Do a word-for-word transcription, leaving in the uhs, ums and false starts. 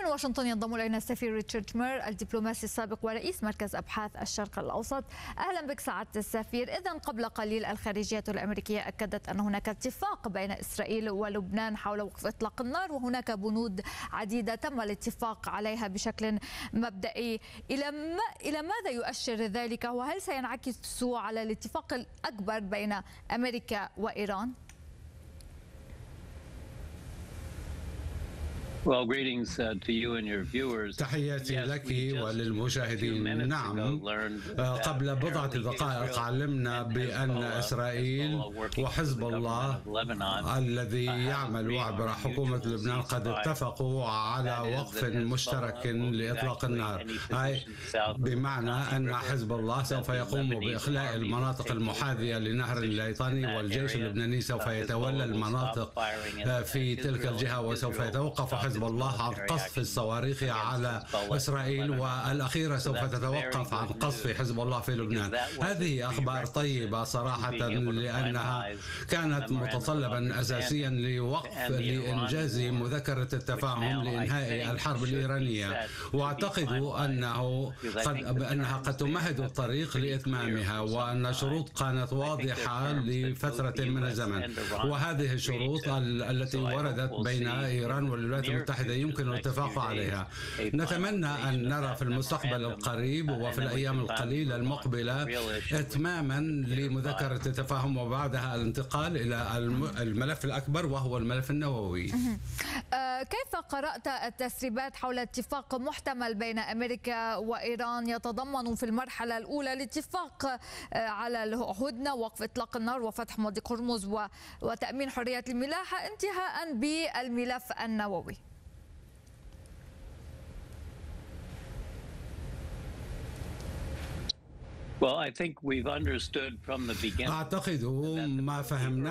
ومن واشنطن ينضم إلينا السفير ريتشارد مير الدبلوماسي السابق ورئيس مركز أبحاث الشرق الأوسط. أهلا بك سعادة السفير. إذن قبل قليل الخارجية الأمركية أكدت أن هناك اتفاق بين إسرائيل ولبنان حول وقف إطلاق النار، وهناك بنود عديدة تم الاتفاق عليها بشكل مبدئي. إلى ما إلى ماذا يؤشر ذلك، وهل سينعكس على الاتفاق الأكبر بين أمريكا وإيران؟ Well, greetings uh, to you and your viewers. تحياتي لك وللمشاهدين. نعم، قبل بضعة دقائق علمنا بأن إسرائيل وحزب الله الذي يعمل عبر حكومة لبنان قد اتفقوا على وقف مشترك لإطلاق النار، أي بمعنى أن حزب الله سوف يقوم بإخلاء المناطق المحاذية لنهر الليطاني، والجيش اللبناني سوف يتولى المناطق في تلك الجهة، وسوف يتوقف حزب الله عن قصف الصواريخ على إسرائيل، والأخيرة سوف تتوقف عن قصف حزب الله في لبنان. هذه أخبار طيبة صراحة، لأنها كانت متطلبا أساسيا لوقف لإنجاز مذكرة التفاهم لإنهاء الحرب الإيرانية، وأعتقد أنه قد بأنها قد تمهد الطريق لإتمامها، وأن الشروط كانت واضحة لفترة من الزمن، وهذه الشروط التي وردت بين إيران والولايات المتحدة يمكن الاتفاق عليها. نتمنى أن نرى في المستقبل القريب وفي الأيام القليلة المقبلة إتماما لمذكرة التفاهم، وبعدها الانتقال إلى الملف الأكبر وهو الملف النووي. كيف قرأت التسريبات حول اتفاق محتمل بين أمريكا وإيران يتضمن في المرحلة الأولى الاتفاق على الهدنة، وقف إطلاق النار، وفتح مضيق هرمز، وتأمين حرية الملاحة، انتهاء بالملف النووي؟ Well, I think we've understood from the beginning. أعتقد ما فهمناه